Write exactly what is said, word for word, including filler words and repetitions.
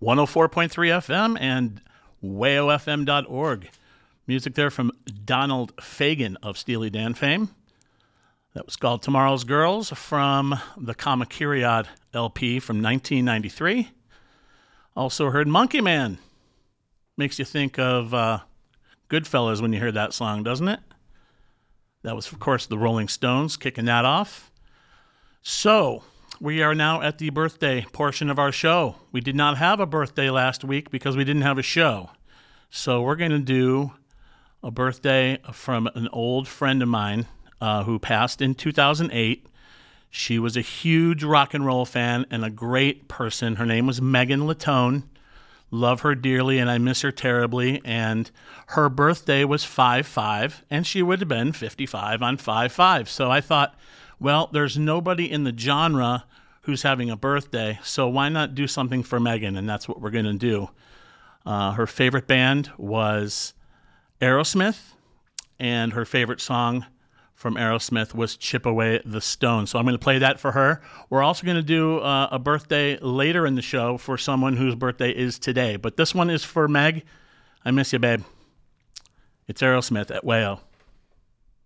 one oh four point three F M and wayo f m dot org. Music there from Donald Fagen of Steely Dan fame. That was called Tomorrow's Girls from the Kamakiriad L P from nineteen ninety-three. Also heard Monkey Man. Makes you think of uh, Goodfellas when you hear that song, doesn't it? That was, of course, the Rolling Stones kicking that off. So, we are now at the birthday portion of our show. We did not have a birthday last week because we didn't have a show. So, we're going to do a birthday from an old friend of mine uh, who passed in two thousand eight. She was a huge rock and roll fan and a great person. Her name was Megan Latone. Love her dearly, and I miss her terribly. And her birthday was five five, and she would have been fifty-five on five five. So I thought, well, there's nobody in the genre who's having a birthday, so why not do something for Megan? And that's what we're going to do. Uh, her favorite band was Aerosmith, and her favorite song from Aerosmith was Chip Away the Stone. So I'm going to play that for her. We're also going to do uh, a birthday later in the show for someone whose birthday is today. But this one is for Meg. I miss you, babe. It's Aerosmith at Wayo.